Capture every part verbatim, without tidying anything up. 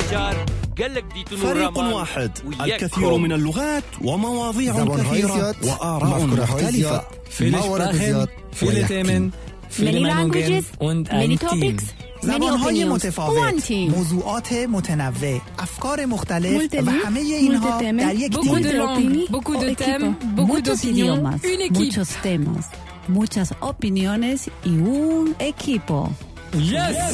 فريق واحد، الكثير من اللغات ومواضيع كثيرة وآراء مختلفة. Viele Sprachen, viele Themen, viele Meinungen und ein Team. زبان‌های متفاوت، موضوعات متنوع، افکار مختلف و همه اینها در یک تیم. Beaucoup de langues, beaucoup de thèmes, beaucoup d'opinions, une équipe. Muchos temas, muchas opiniones y un equipo. Yes!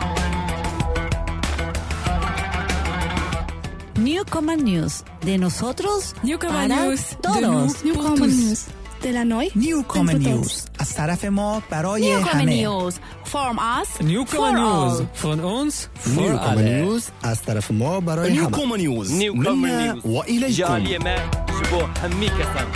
Newcomer News, de nosotros Newcomer para News, todos. de nous, pour Newcomer tous. News. De la Noi. نیوکومر نیوز از طرف ما برای همه. News. From us. Newcomer News, von uns, für نیوکومر alle. نیوز از طرف ما برای همه. نيوكوم نيوز منا وإليكم. جالية ما سبو همي كسان.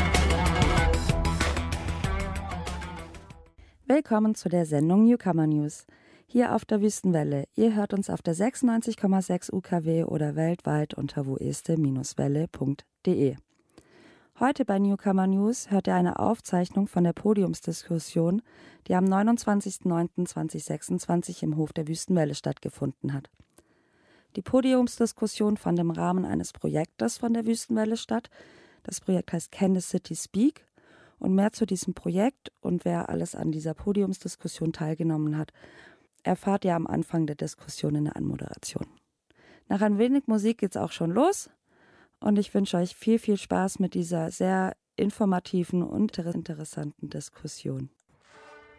Willkommen zu der Sendung Newcomer News. Hier auf der Wüstenwelle. Ihr hört uns auf der sechsundneunzig Komma sechs U K W oder weltweit unter woeste Welle punkt de. Heute bei Newcomer News hört ihr eine Aufzeichnung von der Podiumsdiskussion, die am neunundzwanzigsten neunten zweitausendsechsundzwanzig im Hof der Wüstenwelle stattgefunden hat. Die Podiumsdiskussion fand im Rahmen eines Projektes von der Wüstenwelle statt. Das Projekt heißt Can the City Speak? Und mehr zu diesem Projekt und wer alles an dieser Podiumsdiskussion teilgenommen hat, erfahrt ihr am Anfang der Diskussion in der Anmoderation. Nach ein wenig Musik geht's auch schon los und ich wünsche euch viel, viel Spaß mit dieser sehr informativen und interessanten Diskussion.